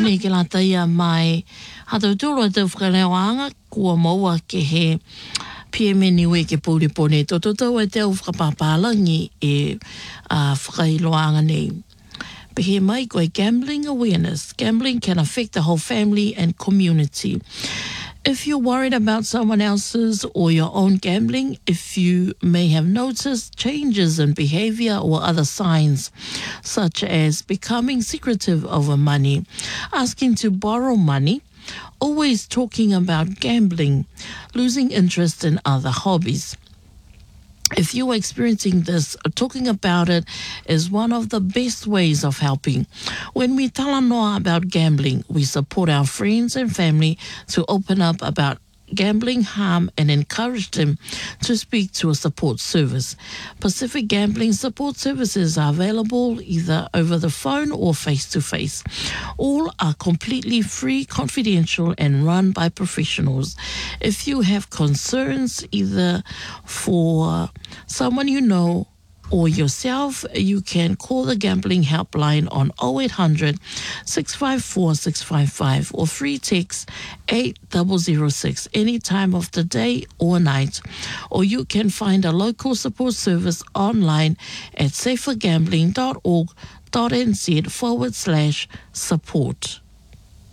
Ni ke la taia mai hata tūro te whakaleoanga kua maua ke he PME niwe ke pōri pōne to tau e te au whakapāpalangi e whakailoanga nei. Pehe mai koe gambling awareness. Gambling can affect the whole family and community. If you're worried about someone else's or your own gambling, if you may have noticed changes in behavior or other signs, such as becoming secretive over money, asking to borrow money, always talking about gambling, losing interest in other hobbies. If you are experiencing this, talking about it is one of the best ways of helping. When we talanoa about gambling, we support our friends and family to open up about gambling harm and encourage them to speak to a support service. Pacific Gambling Support Services are available either over the phone or face-to-face. All are completely free, confidential, and run by professionals. If you have concerns either for someone you know or yourself, you can call the gambling helpline on 0800 654 655 or free text 8006 any time of the day or night. Or you can find a local support service online at safergambling.org.nz/support.